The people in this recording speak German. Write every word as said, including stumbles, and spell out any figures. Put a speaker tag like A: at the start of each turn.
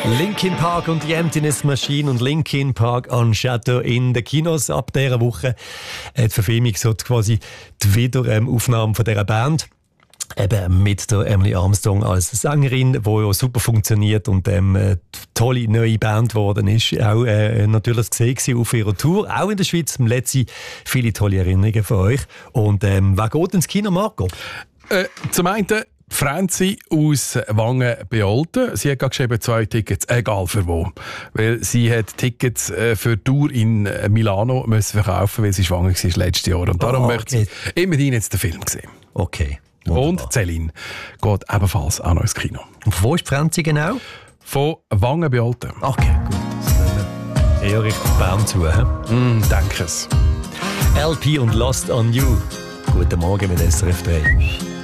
A: Linkin Park und die Emptiness Machine und Linkin Park on Shadow in den Kinos ab dieser Woche. Die Verfilmung so quasi die Wiederaufnahme von dieser Band. Eben mit der Emily Armstrong als Sängerin, die ja super funktioniert und ähm, eine tolle neue Band geworden ist. Auch äh, natürlich gesehen auf ihrer Tour, auch in der Schweiz. Letzte viele tolle Erinnerungen von euch. Und ähm, wer geht ins Kino, Marco?
B: Äh, zum einen Franzi aus Wangen bei Olten. Sie hat gerade geschrieben, zwei Tickets, egal für wo. Weil sie hat Tickets äh, für die Tour in Milano müssen verkaufen, weil sie schwanger war letztes Jahr. Und darum oh, okay. möchte sie immerhin jetzt den Film sehen.
A: Okay.
B: Wunderbar. Und Celine geht ebenfalls auch noch ins Kino.
A: Und wo ist Franzi genau?
B: Von Wangen bei Olten.
A: Okay, gut. Das eher Richtung Bern zu, hä?
B: Mm, denke es.
A: L P und Lost on You. Guten Morgen mit S R F drei.